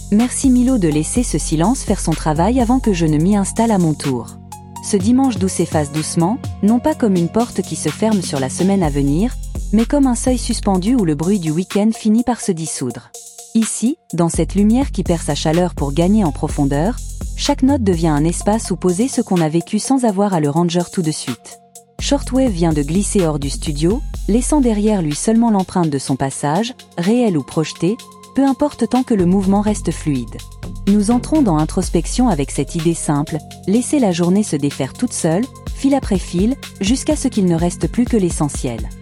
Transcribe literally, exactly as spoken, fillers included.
Merci Milo de laisser ce silence faire son travail avant que je ne m'y installe à mon tour. Ce dimanche doux s'efface doucement, non pas comme une porte qui se ferme sur la semaine à venir, mais comme un seuil suspendu où le bruit du week-end finit par se dissoudre. Ici, dans cette lumière qui perd sa chaleur pour gagner en profondeur, chaque note devient un espace où poser ce qu'on a vécu sans avoir à le ranger tout de suite. Shortwave vient de glisser hors du studio, laissant derrière lui seulement l'empreinte de son passage, réel ou projeté, peu importe tant que le mouvement reste fluide. Nous entrons dans introspection avec cette idée simple, laisser la journée se défaire toute seule, fil après fil, jusqu'à ce qu'il ne reste plus que l'essentiel.